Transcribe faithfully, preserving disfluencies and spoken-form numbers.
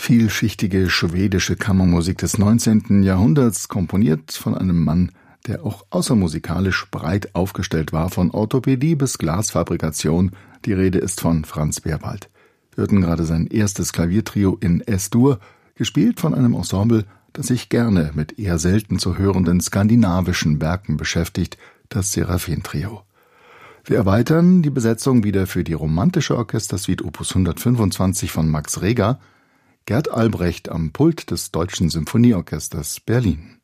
vielschichtige schwedische Kammermusik des neunzehnten Jahrhunderts, komponiert von einem Mann, der auch außermusikalisch breit aufgestellt war, von Orthopädie bis Glasfabrikation. Die Rede ist von Franz Berwald. Wir hörten gerade sein erstes Klaviertrio in Es-Dur, gespielt von einem Ensemble, das sich gerne mit eher selten zu hörenden skandinavischen Werken beschäftigt, das Seraphin-Trio. Wir erweitern die Besetzung wieder für die romantische Orchestersuite Opus hundertfünfundzwanzig von Max Reger, Gerd Albrecht am Pult des Deutschen Symphonieorchesters Berlin.